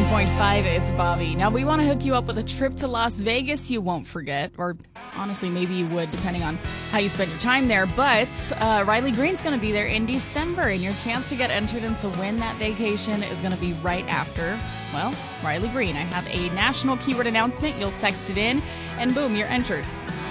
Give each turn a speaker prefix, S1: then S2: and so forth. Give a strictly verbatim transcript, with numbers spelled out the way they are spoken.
S1: point five, it's Bobby. Now, we want to hook you up with a trip to Las Vegas you won't forget, or honestly, maybe you would, depending on how you spend your time there. But uh, Riley Green's going to be there in December, and your chance to get entered and to win that vacation is going to be right after, well, Riley Green. I have a national keyword announcement. You'll text it in, and boom, you're entered.